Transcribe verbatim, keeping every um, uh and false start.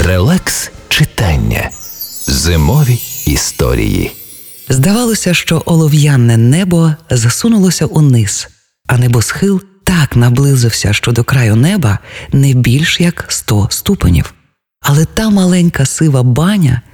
Релакс читання. Зимові історії. Здавалося, що олов'яне небо засунулося униз, а небосхил так наблизився, що до краю неба не більш як сто ступенів. Але та маленька сива баня